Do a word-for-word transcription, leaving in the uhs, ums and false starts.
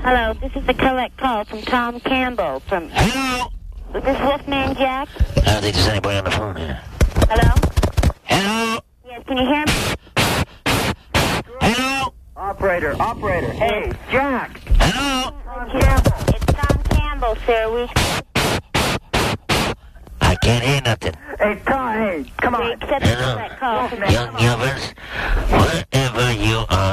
Hello, this is a collect call from Tom Campbell from... Hello? Is this Wolfman Jack? I don't think there's anybody on the phone here. Hello? Hello? Yes, can you hear me? Hello? Operator, operator. Hey, Jack. Hello? Tom Campbell. It's Tom Campbell, sir. We... I can't hear nothing. Hey, Tom, hey, come We on. accept the collect call from... Young Yovers, wherever you are.